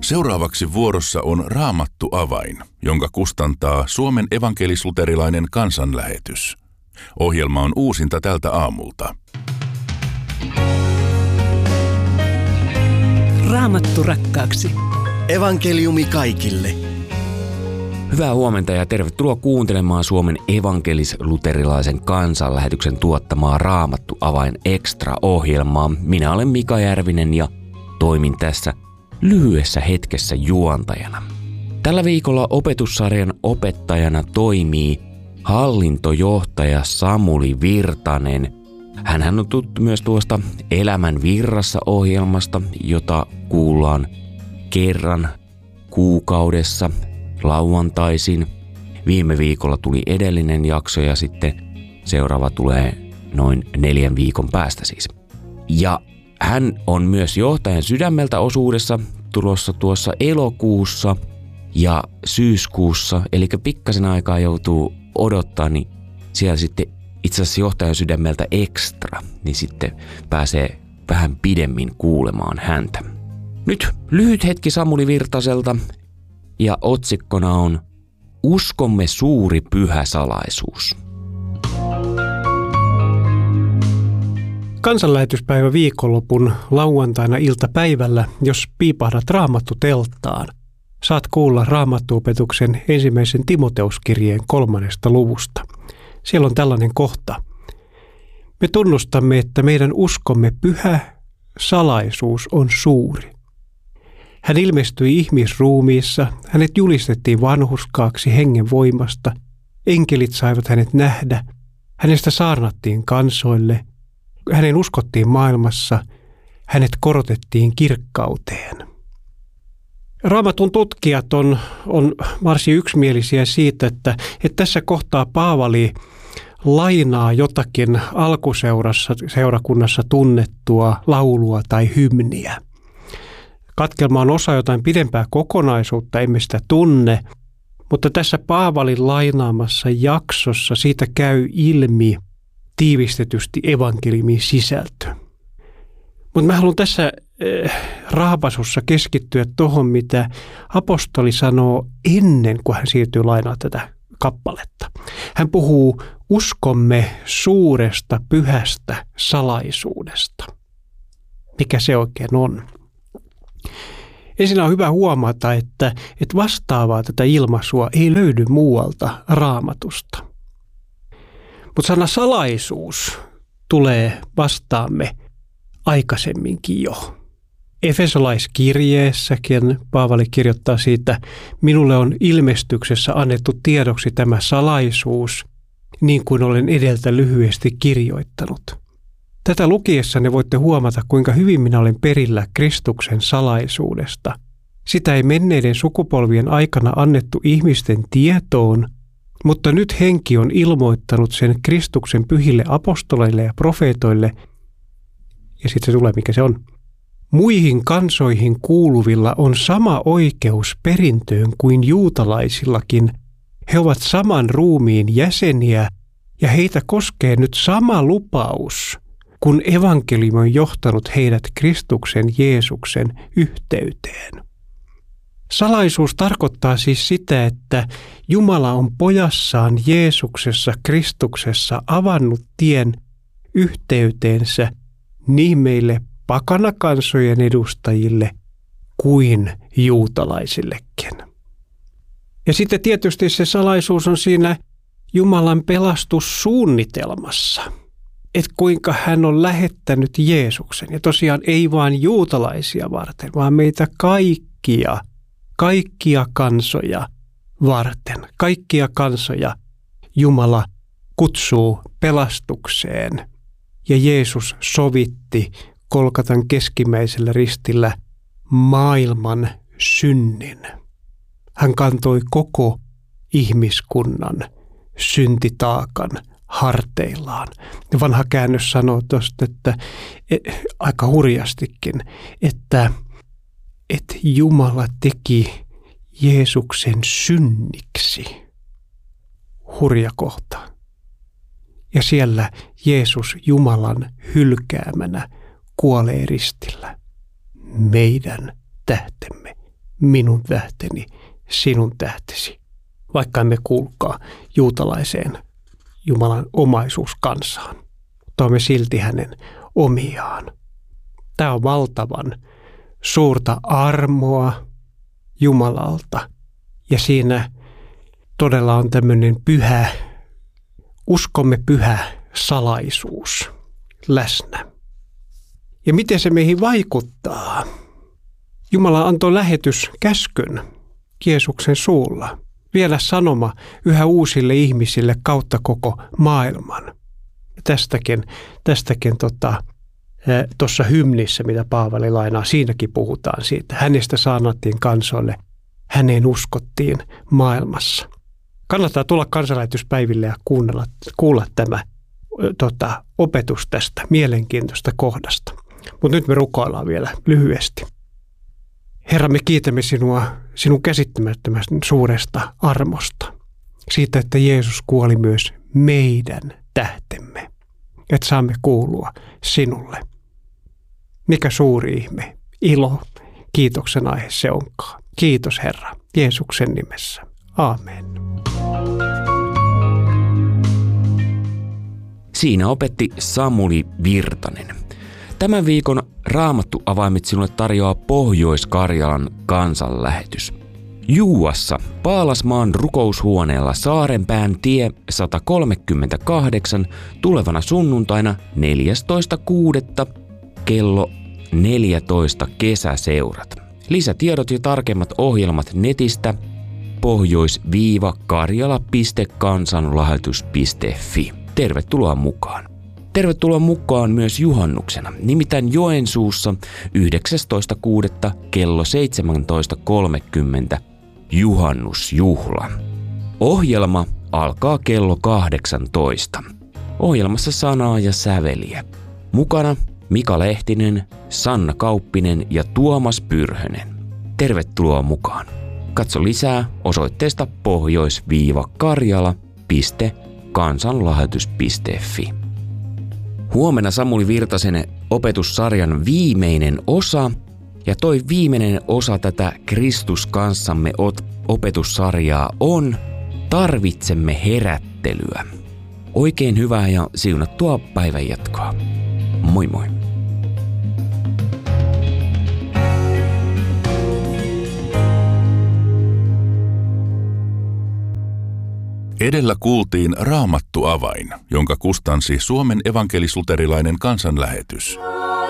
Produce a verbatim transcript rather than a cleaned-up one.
Seuraavaksi vuorossa on Raamattu avain, jonka kustantaa Suomen evankelis-luterilainen kansanlähetys. Ohjelma on uusinta tältä aamulta. Raamattu rakkaaksi. Evankeliumi kaikille. Hyvää huomenta ja tervetuloa kuuntelemaan Suomen evankelis-luterilaisen kansanlähetyksen tuottamaa Raamattu avain extra-ohjelmaa. Minä olen Mika Järvinen ja toimin tässä lyhyessä hetkessä juontajana. Tällä viikolla opetussarjan opettajana toimii hallintojohtaja Samuli Virtanen. Hänhän on tuttu myös tuosta Elämän virrassa -ohjelmasta, jota kuullaan kerran kuukaudessa lauantaisin. Viime viikolla tuli edellinen jakso ja sitten seuraava tulee noin neljän viikon päästä siis. Ja hän on myös johtajan sydämeltä -osuudessa tulossa tuossa elokuussa ja syyskuussa, eli pikkasen aikaa joutuu odottaa, niin siellä sitten itse asiassa johtajan sydämeltä extra, niin sitten pääsee vähän pidemmin kuulemaan häntä. Nyt lyhyt hetki Samuli Virtaselta ja otsikkona on Uskomme suuri pyhä salaisuus. Kansanlähetyspäivä viikonlopun lauantaina iltapäivällä, jos piipahdat Raamattu-telttaan, saat kuulla Raamattu-opetuksen ensimmäisen Timoteuskirjeen kolmannesta luvusta. Siellä on tällainen kohta. Me tunnustamme, että meidän uskomme pyhä salaisuus on suuri. Hän ilmestyi ihmisruumiissa, hänet julistettiin vanhurskaaksi hengen voimasta, enkelit saivat hänet nähdä, hänestä saarnattiin kansoille, hänen uskottiin maailmassa, hänet korotettiin kirkkauteen. Raamatun tutkijat on, on varsin yksimielisiä siitä, että, että tässä kohtaa Paavali lainaa jotakin alkuseurassa seurakunnassa tunnettua laulua tai hymniä. Katkelma on osa jotain pidempää kokonaisuutta, emme sitä tunne, mutta tässä Paavalin lainaamassa jaksossa siitä käy ilmi tiivistetysti evankeliumin sisältö. Mutta mä haluan tässä äh, raapasussa keskittyä tuohon, mitä apostoli sanoo ennen kuin hän siirtyy lainaa tätä kappaletta. Hän puhuu uskomme suuresta pyhästä salaisuudesta. Mikä se oikein on? Ensin on hyvä huomata, että, että vastaavaa tätä ilmaisua ei löydy muualta Raamatusta. Mutta sana salaisuus tulee vastaamme aikaisemminkin jo. Efesolaiskirjeessäkin Paavali kirjoittaa siitä, minulle on ilmestyksessä annettu tiedoksi tämä salaisuus, niin kuin olen edeltä lyhyesti kirjoittanut. Tätä lukiessanne voitte huomata, kuinka hyvin minä olen perillä Kristuksen salaisuudesta. Sitä ei menneiden sukupolvien aikana annettu ihmisten tietoon, mutta nyt henki on ilmoittanut sen Kristuksen pyhille apostoleille ja profeetoille. Ja sitten se tulee, mikä se on. Muihin kansoihin kuuluvilla on sama oikeus perintöön kuin juutalaisillakin. He ovat saman ruumiin jäseniä ja heitä koskee nyt sama lupaus, kun evankeliumi on johtanut heidät Kristuksen Jeesuksen yhteyteen. Salaisuus tarkoittaa siis sitä, että Jumala on pojassaan Jeesuksessa Kristuksessa avannut tien yhteyteensä niin meille pakanakansojen edustajille kuin juutalaisillekin. Ja sitten tietysti se salaisuus on siinä Jumalan pelastussuunnitelmassa, että kuinka hän on lähettänyt Jeesuksen. Ja tosiaan ei vain juutalaisia varten, vaan meitä kaikkia, kaikkia kansoja varten. Kaikkia kansoja Jumala kutsuu pelastukseen. Ja Jeesus sovitti Golgatan keskimmäisellä ristillä maailman synnin. Hän kantoi koko ihmiskunnan syntitaakan harteillaan. Ja vanha käännös sanoo tuosta, että e, aika hurjastikin, että, että Jumala teki Jeesuksen synniksi. Hurja kohta. Ja siellä Jeesus Jumalan hylkäämänä kuolee ristillä. Meidän tähtemme, minun tähteni, sinun tähtesi. Vaikka emme kuulukaan juutalaiseen Jumalan omaisuuskansaan, mutta olemme silti hänen omiaan. Tämä on valtavan suurta armoa Jumalalta ja siinä todella on tämmöinen pyhä, uskomme pyhä salaisuus läsnä. Ja miten se meihin vaikuttaa? Jumala antoi lähetyskäskyn Jeesuksen suulla. Vielä sanoma yhä uusille ihmisille kautta koko maailman. Tästäkin, tästäkin tota, tuossa hymnissä, mitä Paavali lainaa, siinäkin puhutaan siitä. Hänestä saarnattiin kansoille, häneen uskottiin maailmassa. Kannattaa tulla kansanlähetyspäiville ja kuunnella, kuulla tämä tota, opetus tästä mielenkiintoista kohdasta. Mutta nyt me rukoillaan vielä lyhyesti. Herra, me kiitämme sinua sinun käsittämättömästä suuresta armosta. Siitä, että Jeesus kuoli myös meidän tähtemme. Että saamme kuulua sinulle. Mikä suuri ihme, ilo, kiitoksen aihe se onkaan. Kiitos Herra, Jeesuksen nimessä. Aamen. Siinä opetti Samuli Virtanen. Tämän viikon Raamattu avaimet sinulle tarjoaa Pohjois-Karjalan kansanlähetys. Juuassa Paalasmaan rukoushuoneella Saarenpään tie sata kolmekymmentäkahdeksan tulevana sunnuntaina neljästoista kuudetta kello neljätoista kesäseurat. Lisätiedot ja tarkemmat ohjelmat netistä pohjois karjala piste kansanlähetys piste fi. Tervetuloa mukaan. Tervetuloa mukaan myös juhannuksena, nimittäin Joensuussa yhdeksästoista kuudetta kello seitsemäntoista kolmekymmentä juhannusjuhla. Ohjelma alkaa kello kahdeksantoista. Ohjelmassa sanaa ja säveliä. Mukana Mika Lehtinen, Sanna Kauppinen ja Tuomas Pyrhönen. Tervetuloa mukaan. Katso lisää osoitteesta pohjois karjala piste kansanlähetys piste fi. Huomenna Samuli Virtasen opetussarjan viimeinen osa, ja toi viimeinen osa tätä Kristus kanssamme opetussarjaa on Tarvitsemme herättelyä. Oikein hyvää ja siunattua päivänjatkoa. Moi moi! Edellä kuultiin Raamattu avain, jonka kustansi Suomen evankelis-luterilainen kansanlähetys.